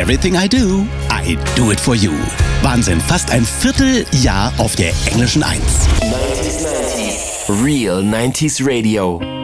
Everything I do it for you. Wahnsinn, fast ein Vierteljahr auf der englischen 1. 90s. Real 90s Radio.